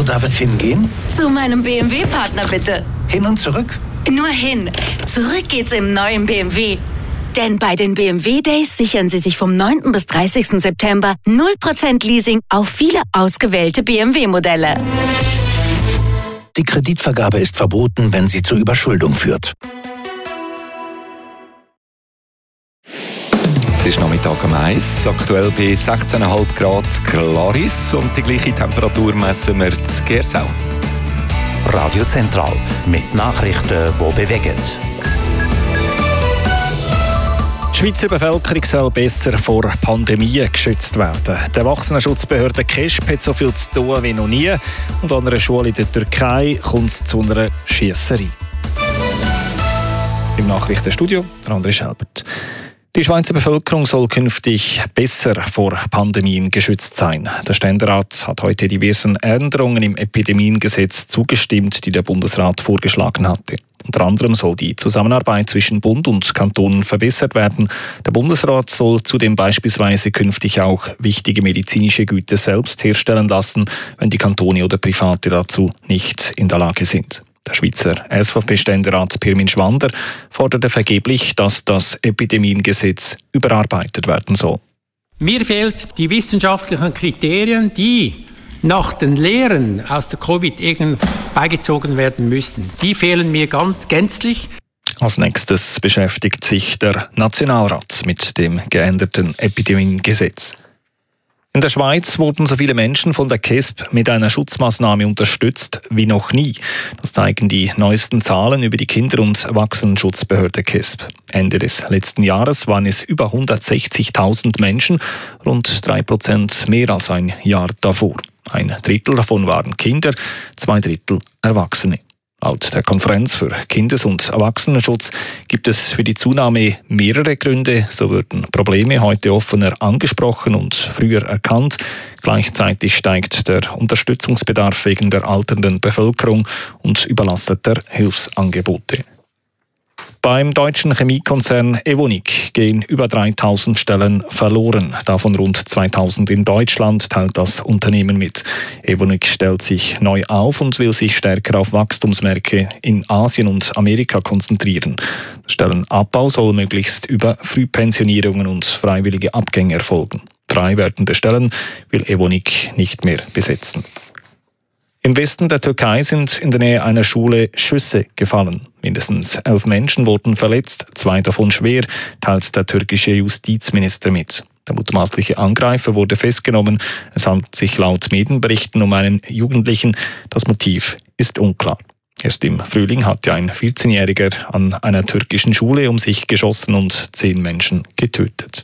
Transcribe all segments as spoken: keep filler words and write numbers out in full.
darf es hingehen? Zu meinem B M W-Partner bitte. Hin und zurück? Nur hin. Zurück geht's im neuen B M W. Denn bei den B M W Days sichern Sie sich vom neunten bis dreißigsten September null Prozent Leasing auf viele ausgewählte B M W-Modelle. Die Kreditvergabe ist verboten, wenn sie zur Überschuldung führt. Es ist Nachmittag um eins, aktuell bei sechzehn Komma fünf Grad Glaris und die gleiche Temperatur messen wir in Gersau. Radio Zentral mit Nachrichten, die bewegen. Die Schweizer Bevölkerung soll besser vor Pandemien geschützt werden. Die Erwachsenenschutzbehörde K E S P hat so viel zu tun wie noch nie. Und an einer Schule in der Türkei kommt es zu einer Schiesserei. Im Nachrichtenstudio der André Schelbert. Die Schweizer Bevölkerung soll künftig besser vor Pandemien geschützt sein. Der Ständerat hat heute diversen Änderungen im Epidemiengesetz zugestimmt, die der Bundesrat vorgeschlagen hatte. Unter anderem soll die Zusammenarbeit zwischen Bund und Kantonen verbessert werden. Der Bundesrat soll zudem beispielsweise künftig auch wichtige medizinische Güter selbst herstellen lassen, wenn die Kantone oder Private dazu nicht in der Lage sind. Der Schweizer S V P-Ständerat Pirmin Schwander forderte vergeblich, dass das Epidemiengesetz überarbeitet werden soll. Mir fehlen die wissenschaftlichen Kriterien, die nach den Lehren aus der Covid beigezogen werden müssten. Die fehlen mir ganz gänzlich. Als nächstes beschäftigt sich der Nationalrat mit dem geänderten Epidemiengesetz. In der Schweiz wurden so viele Menschen von der K E S P mit einer Schutzmaßnahme unterstützt wie noch nie. Das zeigen die neuesten Zahlen über die Kinder- und Erwachsenenschutzbehörde K E S P. Ende des letzten Jahres waren es über hundertsechzigtausend Menschen, rund drei Prozent mehr als ein Jahr davor. Ein Drittel davon waren Kinder, zwei Drittel Erwachsene. Laut der Konferenz für Kindes- und Erwachsenenschutz gibt es für die Zunahme mehrere Gründe. So würden Probleme heute offener angesprochen und früher erkannt. Gleichzeitig steigt der Unterstützungsbedarf wegen der alternden Bevölkerung und überlasteter Hilfsangebote. Beim deutschen Chemiekonzern Evonik gehen über dreitausend Stellen verloren, davon rund zweitausend in Deutschland, teilt das Unternehmen mit. Evonik stellt sich neu auf und will sich stärker auf Wachstumsmärkte in Asien und Amerika konzentrieren. Der Stellenabbau soll möglichst über Frühpensionierungen und freiwillige Abgänge erfolgen. Frei werdende Stellen will Evonik nicht mehr besetzen. Im Westen der Türkei sind in der Nähe einer Schule Schüsse gefallen. Mindestens elf Menschen wurden verletzt, zwei davon schwer, teilt der türkische Justizminister mit. Der mutmaßliche Angreifer wurde festgenommen. Es handelt sich laut Medienberichten um einen Jugendlichen. Das Motiv ist unklar. Erst im Frühling hatte ein vierzehnjähriger an einer türkischen Schule um sich geschossen und zehn Menschen getötet.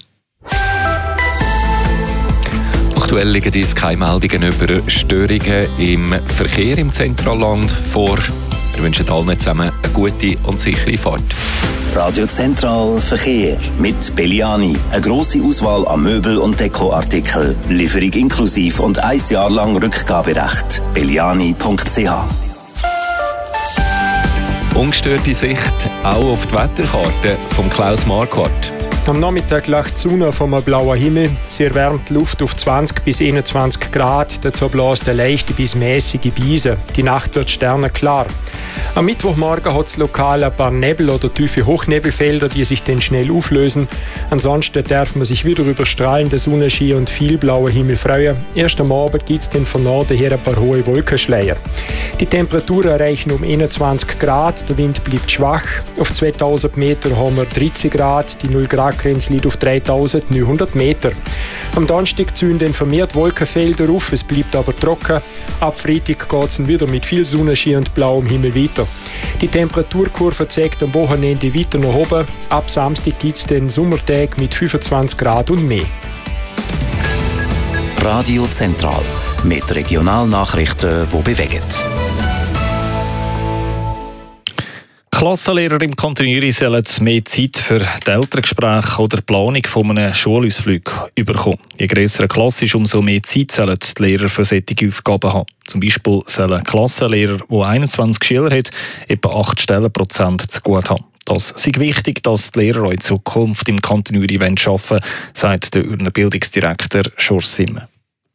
Aktuell liegen uns keine Meldungen über Störungen im Verkehr im Zentralland vor. Wir wünschen allen zusammen eine gute und sichere Fahrt. Radio Zentral Verkehr mit Belliani. Eine grosse Auswahl an Möbel- und Dekoartikeln. Lieferung inklusiv und ein Jahr lang Rückgaberecht. belliani punkt c h. Ungestörte Sicht auch auf die Wetterkarte von Klaus Marquardt. Am Nachmittag lacht die Sonne vom blauen Himmel. Sie erwärmt die Luft auf zwanzig bis einundzwanzig Grad. Dazu bläst eine leichte bis mäßige Brise. Die Nacht wird sternenklar. Am Mittwochmorgen hat es lokal ein paar Nebel- oder tiefe Hochnebelfelder, die sich dann schnell auflösen. Ansonsten darf man sich wieder über strahlende Sonnenschein und viel blauen Himmel freuen. Erst am Abend gibt es dann von Norden her ein paar hohe Wolkenschleier. Die Temperaturen erreichen um einundzwanzig Grad, der Wind bleibt schwach. Auf zweitausend Meter haben wir dreizehn Grad, die null Grad Grenze liegt auf dreitausendneunhundert Meter. Am Donnerstag ziehen dann vermehrt Wolkenfelder auf, es bleibt aber trocken. Ab Freitag geht es wieder mit viel Sonnenschein und blauem Himmel weiter. Die Temperaturkurve zeigt am Wochenende weiter nach oben. Ab Samstag gibt es den Sommertag mit fünfundzwanzig Grad und mehr. Radio Zentral mit Regionalnachrichten, die bewegen. Klassenlehrer im Kontinuierlich sollen mehr Zeit für die Elterngespräche oder die Planung von einem Schulausflug bekommen. Je grösser eine Klasse ist, umso mehr Zeit sollen die Lehrer für solche Aufgaben haben. Zum Beispiel soll ein Klassenlehrer, der einundzwanzig Schüler hat, etwa acht Stellenprozent zu gut haben. Das ist wichtig, dass die Lehrer auch in Zukunft im Kontinuierlich arbeiten wollen, sagt der Urner Bildungsdirektor Schorz Simmer.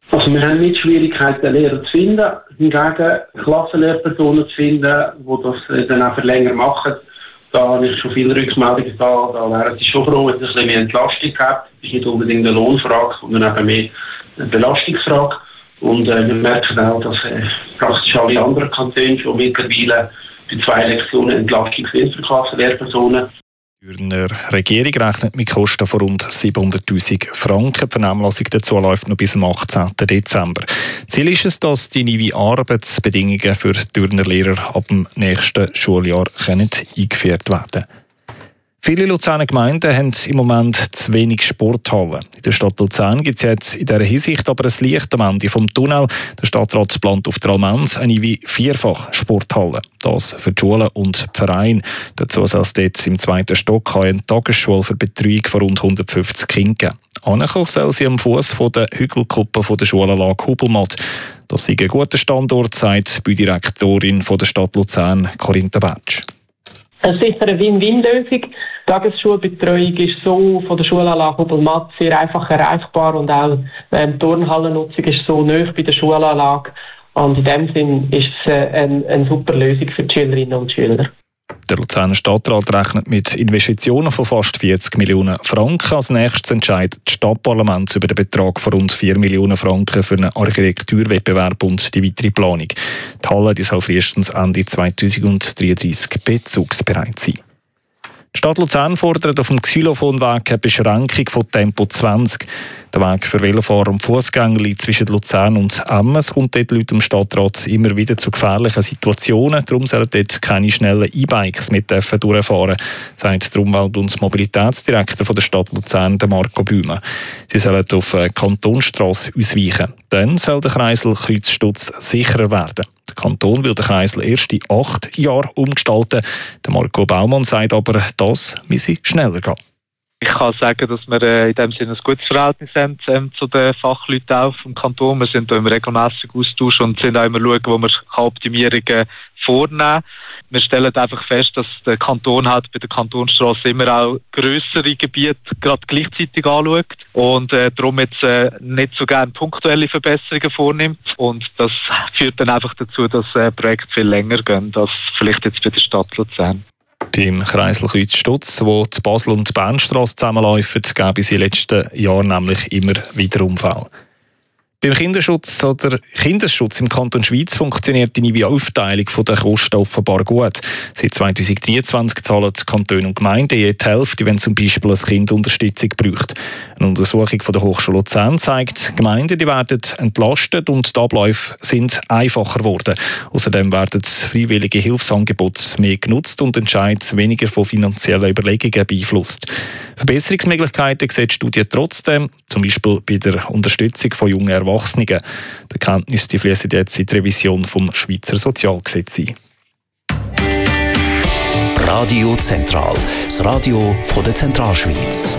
Also wir haben nicht Schwierigkeiten, Lehrer zu finden, hingegen Klassenlehrpersonen zu finden, die das dann auch für länger machen. Da habe ich schon viele Rückmeldungen da, da wären sie schon froh, wenn es ein bisschen mehr Entlastung hat. Das ist nicht unbedingt eine Lohnfrage, sondern eben mehr eine Belastungsfrage. Und äh, wir merken auch, dass äh, praktisch alle anderen Kantone schon mittlerweile bei zwei Lektionen Entlastung sind für Klassenlehrpersonen. Die Thürner Regierung rechnet mit Kosten von rund siebenhunderttausend Franken. Die Vernehmlassung dazu läuft noch bis zum achtzehnten Dezember. Ziel ist es, dass die neuen Arbeitsbedingungen für Thürner Lehrer ab dem nächsten Schuljahr können eingeführt werden können. Viele Luzerner Gemeinden haben im Moment zu wenig Sporthallen. In der Stadt Luzern gibt es jetzt in dieser Hinsicht aber ein Licht am Ende vom Tunnel. Der Stadtrat plant auf der Almenz eine wie vierfach Sporthalle. Das für die Schulen und die Vereine. Dazu soll es dort im zweiten Stock eine Tagesschule für Betreuung von rund hundertfünfzig Kindern geben. Ankommen soll sie am Fuß der Hügelkuppe der Schulanlage Hubelmatt. Das sei ein guter Standort, sagt die Baudirektorin der Stadt Luzern, Corinta Betsch. Es ist sicher eine Win-Win-Lösung. Die Tagesschulbetreuung ist so von der Schulanlage Hubelmatt sehr einfach erreichbar und auch ähm, die Turnhallennutzung ist so nahe bei der Schulanlage. Und in dem Sinn ist es äh, eine, eine super Lösung für die Schülerinnen und Schüler. Der Luzerner Stadtrat rechnet mit Investitionen von fast vierzig Millionen Franken. Als nächstes entscheidet das Stadtparlament über den Betrag von rund vier Millionen Franken für einen Architekturwettbewerb und die weitere Planung. Die Halle die soll frühestens Ende zweitausenddreiunddreißig bezugsbereit sein. Die Stadt Luzern fordert auf dem Xylophonweg eine Beschränkung von Tempo zwanzig. Der Weg für Velofahrer und Fußgänger zwischen Luzern und Emmen kommt dort laut dem Stadtrat immer wieder zu gefährlichen Situationen. Darum sollen dort keine schnellen E-Bikes mit durchfahren, sagt der Umwelt- und Mobilitätsdirektor von der Stadt Luzern, Marco Bühme. Sie sollen auf eine Kantonsstrasse ausweichen. Dann soll der Kreiselkreuzstutz sicherer werden. Der Kanton will den Kreisel erst in acht Jahren umgestalten. Der Marco Baumann sagt aber, das müsse schneller gehen. Ich kann sagen, dass wir äh, in dem Sinne ein gutes Verhältnis haben ähm, zu den Fachleuten auch vom Kanton. Wir sind da immer regelmässig Austausch und sind auch immer schauen, wo wir Optimierungen vornehmen können. Wir stellen einfach fest, dass der Kanton halt bei der Kantonsstrasse immer auch grössere Gebiete gerade gleichzeitig anschaut und äh, darum jetzt äh, nicht so gerne punktuelle Verbesserungen vornimmt. Und das führt dann einfach dazu, dass äh, Projekte viel länger gehen als vielleicht jetzt bei der Stadt Luzern. Beim Kreiselkreuzstutz, wo die Basel- und die Bernstrasse zusammenlaufen, gab es in den letzten Jahren nämlich immer wieder Unfälle. Beim Kinderschutz oder Kindesschutz im Kanton Schweiz funktioniert die neue Aufteilung der Kosten offenbar gut. Seit zweitausenddreiundzwanzig zahlen die Kantone und Gemeinden je die Hälfte, wenn zum Beispiel ein Kind Unterstützung braucht. Eine Untersuchung von der Hochschule Luzern zeigt, Gemeinden die werden entlastet und die Abläufe sind einfacher geworden. Außerdem werden freiwillige Hilfsangebote mehr genutzt und Entscheid weniger von finanziellen Überlegungen beeinflusst. Verbesserungsmöglichkeiten sieht die Studie trotzdem, zum Beispiel bei der Unterstützung von jungen Erwachsenen. Die Erkenntnisse die fließen jetzt in die Revision vom Schweizer Sozialgesetz ein. Radio Zentral, das Radio von der Zentralschweiz.